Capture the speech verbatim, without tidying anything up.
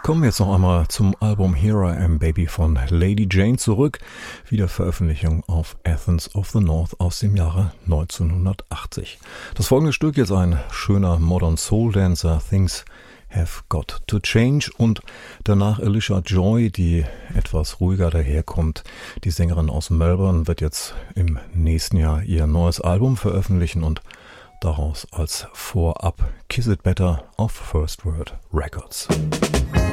Kommen wir jetzt noch einmal zum Album Here I Am Baby von Lady Jane zurück. Wiederveröffentlichung auf Athens of the North aus dem Jahre neunzehnhundertachtzig. Das folgende Stück ist ein schöner Modern Soul Dancer, Things Have Got to Change, und danach Alicia Joy, die etwas ruhiger daherkommt. Die Sängerin aus Melbourne wird jetzt im nächsten Jahr ihr neues Album veröffentlichen und daraus als Vorab Kiss It Better auf First Word Records.